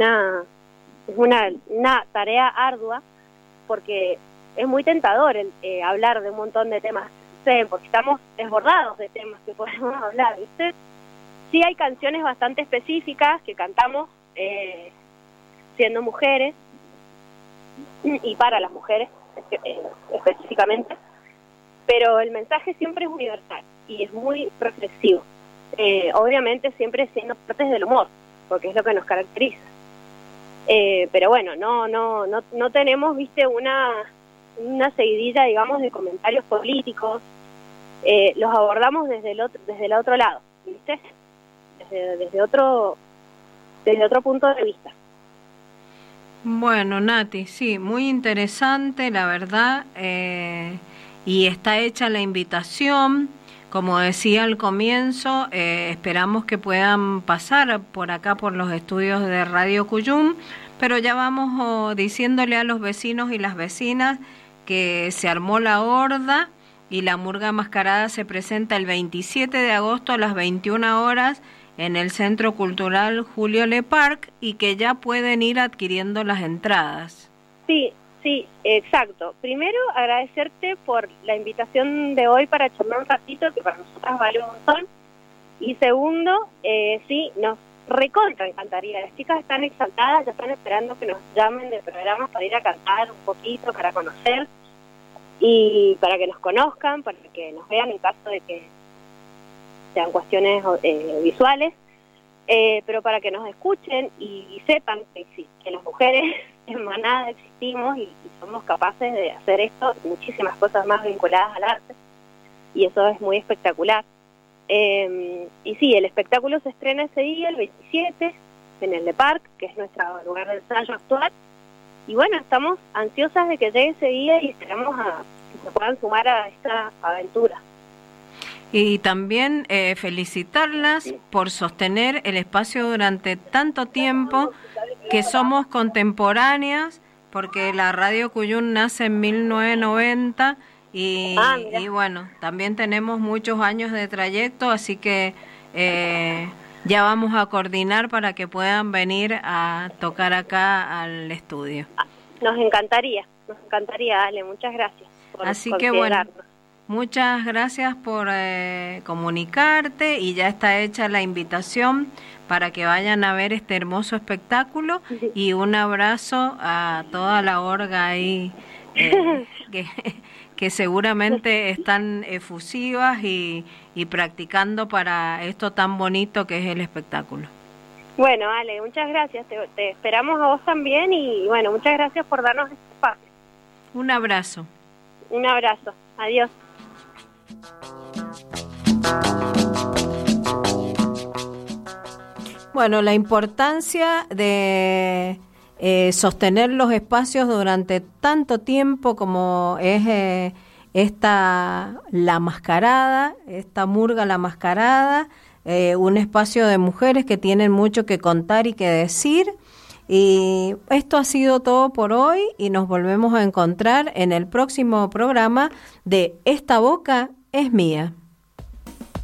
una tarea ardua, porque es muy tentador hablar de un montón de temas, porque estamos desbordados de temas que podemos hablar, ¿viste? Sí hay canciones bastante específicas que cantamos siendo mujeres y para las mujeres específicamente, pero el mensaje siempre es universal y es muy reflexivo, obviamente siempre siendo partes del humor, porque es lo que nos caracteriza. Pero bueno, no tenemos, viste, una seguidilla, digamos, de comentarios políticos. Los abordamos desde el otro lado, viste, desde otro punto de vista. Bueno, Nati, sí, muy interesante, la verdad, y está hecha la invitación. Como decía al comienzo, esperamos que puedan pasar por acá, por los estudios de Radio Cuyum, pero ya vamos diciéndole a los vecinos y las vecinas que se armó la horda y la murga mascarada se presenta el 27 de agosto a las 21 horas en el Centro Cultural Julio Le Parc y que ya pueden ir adquiriendo las entradas. Sí, exacto. Primero, agradecerte por la invitación de hoy para charlar un ratito, que para nosotras vale un montón. Y segundo, sí, nos recontra encantaría. Las chicas están exaltadas, ya están esperando que nos llamen de programas para ir a cantar un poquito, para conocer y para que nos conozcan, para que nos vean en caso de que sean cuestiones visuales, pero para que nos escuchen y sepan que las mujeres en manada existimos y somos capaces de hacer esto, muchísimas cosas más vinculadas al arte, y eso es muy espectacular. Y sí, el espectáculo se estrena ese día, el 27, en el Le Parc, que es nuestro lugar de ensayo actual, y bueno, estamos ansiosas de que llegue ese día y esperamos que se puedan sumar a esta aventura. Y también felicitarlas por sostener el espacio durante tanto tiempo, que somos contemporáneas, porque la Radio Cuyum nace en 1990 y bueno, también tenemos muchos años de trayecto, así que ya vamos a coordinar para que puedan venir a tocar acá al estudio. Nos encantaría, Ale, muchas gracias por así que bueno, muchas gracias por comunicarte y ya está hecha la invitación para que vayan a ver este hermoso espectáculo y un abrazo a toda la orga ahí que seguramente están efusivas y practicando para esto tan bonito que es el espectáculo. Bueno, Ale, muchas gracias, te esperamos a vos también y bueno, muchas gracias por darnos este espacio. Un abrazo. Un abrazo, adiós. Bueno, la importancia de sostener los espacios durante tanto tiempo como es la mascarada, esta murga La Mascarada, un espacio de mujeres que tienen mucho que contar y que decir. Y esto ha sido todo por hoy y nos volvemos a encontrar en el próximo programa de Esta Boca es Mía.